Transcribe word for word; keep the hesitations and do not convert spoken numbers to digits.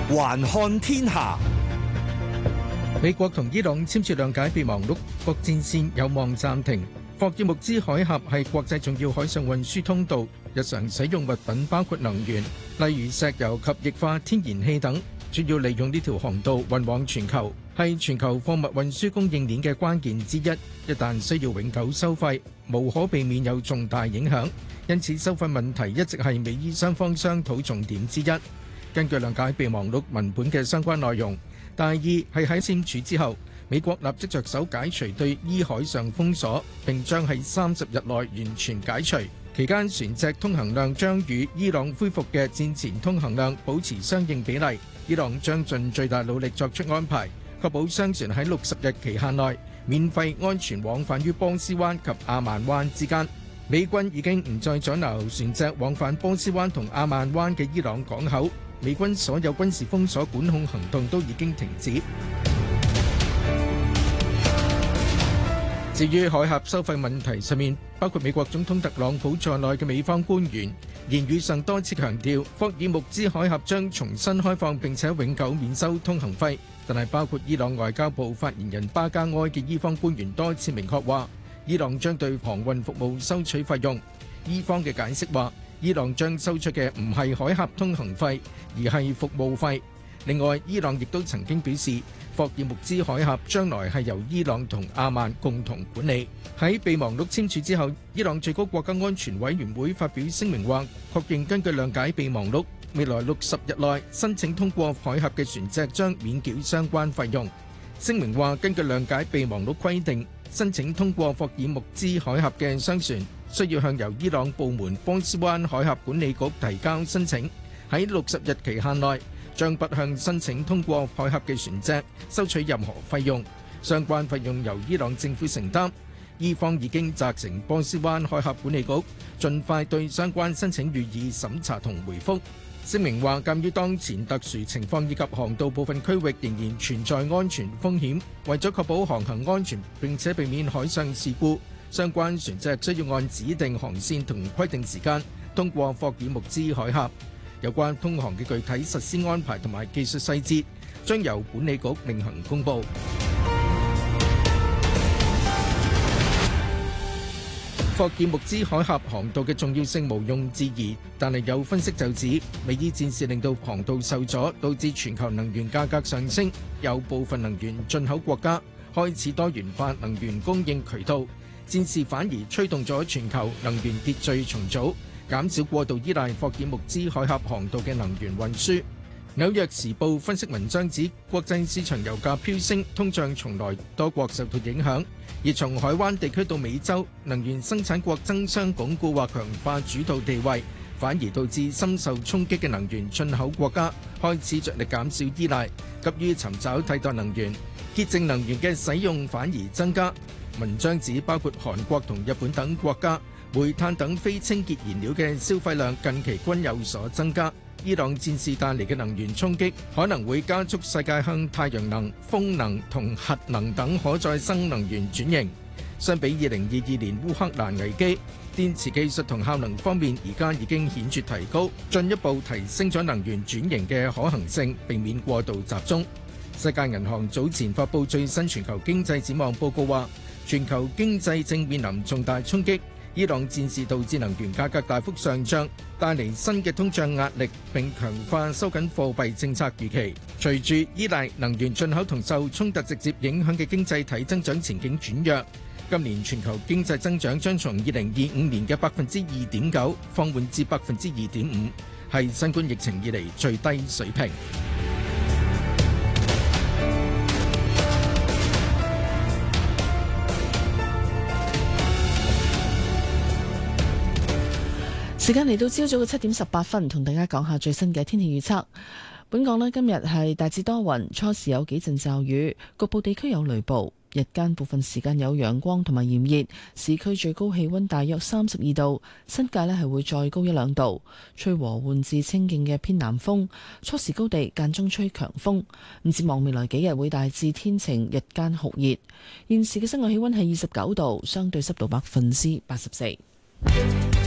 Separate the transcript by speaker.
Speaker 1: 環看天下。
Speaker 2: 美國同伊朗簽署諒解備忘錄，各戰線有望暫停。霍爾木茲海峽係國際重要海上運輸通道，日常使用物品包括能源，例如石油及液化天然氣等，主要利用呢條航道運往全球，係全球貨物運輸供應鏈嘅關鍵之一。一旦需要永久收費，無可避免有重大影響，因此收費問題一直係美伊雙方商討重點之一。根據諒解備忘錄文本嘅相關內容，大意係喺簽署之後，美國立即着手解除對伊海上封鎖，並將喺三十日內完全解除。期間船隻通行量將與伊朗恢復嘅戰前通行量保持相應比例。伊朗將盡最大努力作出安排，確保商船喺六十日期限內免費安全往返於波斯灣及阿曼灣之間。美軍已經唔再阻撓船隻往返波斯灣同阿曼灣嘅伊朗港口。美軍所有軍事封鎖管控行動都已經停止。至於海峽收費問題上面，包括美國總統特朗普在內嘅美方官員言語上多次強調，霍爾木茲海峽將重新開放並且永久免收通行費。但係包括伊朗外交部發言人巴加埃嘅伊方官員多次明確話，伊朗將對航運服務收取費用。伊方嘅解釋話，伊朗將收取嘅唔係海峽通行費，而係服務費。另外，伊朗亦都曾經表示，霍爾木茲海峽將來係由伊朗同阿曼共同管理。喺備忘錄簽署之後，伊朗最高國家安全委員會發表聲明話，確認根據諒解備忘錄，未來六十日內申請通過海峽嘅船隻將免繳相關費用。聲明話，根據諒解備忘錄規定，申請通過霍爾木茲海峽嘅商船需要向由伊朗部門波斯灣海峽管理局提交申請，喺六十日期限內將不向申請通過海峽嘅船隻收取任何費用，相關費用由伊朗政府承擔。伊方已經責成波斯灣海峽管理局盡快對相關申請予以審查同回覆。聲明話，鑑於當前特殊情況以及航道部分區域仍然存在安全風險，為咗確保航行安全並且避免海上事故，相關船隻需要按指定航線同規定時間通過霍爾木茲海峽。有關通航嘅具體實施安排同埋技術細節，將由管理局另行公佈。霍爾木茲海峽航道嘅重要性毋庸置疑，但係有分析就指，美伊戰事令到航道受阻，導致全球能源價格上升，有部分能源進口國家開始多元化能源供應渠道，戰事反而推動咗全球能源秩序重組，減少過度依賴霍爾木茲海峽航道嘅能源運輸。紐約時報分析文章指，國際市場油價飆升，通脹從來多國受到影響，而從海灣地區到美洲，能源生產國爭相鞏固或強化主導地位，反而導致深受衝擊嘅能源進口國家開始着力減少依賴，急於尋找替代能源，潔淨能源嘅使用反而增加。文章指，包括韓國同日本等國家，煤炭等非清潔燃料嘅消費量近期均有所增加。伊朗戰事帶嚟嘅能源衝擊可能會加速世界向太陽能、風能同核能等可再生能源轉型。相比二零二二年烏克蘭危機，電池技術同效能方面而家已經顯著提高，進一步提升咗能源轉型嘅可行性，避免過度集中。世界銀行早前發布最新全球經濟展望報告話，全球經濟正面臨重大衝擊。伊朗戰事導致能源價格大幅上漲，帶嚟新嘅通脹壓力，並強化收緊貨幣政策預期。隨住依賴能源進口同受衝突直接影響嘅經濟體增長前景轉弱，今年全球經濟增長將從二零二五年嘅百分之二點九放緩至百分之二點五，係新冠疫情以嚟最低水平。
Speaker 3: 時間嚟到朝早嘅七點十八分，同大家講下最新嘅天氣預測。本港呢，今日係大致多雲，初時有幾陣驟雨，局部地區有雷暴。日間部分時間有陽光同埋炎熱，市區最高氣溫大約三十二度，新界呢係會再高一兩度。吹和緩至清勁嘅偏南風，初時高地間中吹強風。唔展望未來幾日會大致天晴，日間酷熱。現時嘅室外氣溫係二十九度，相對濕度百分之八十四。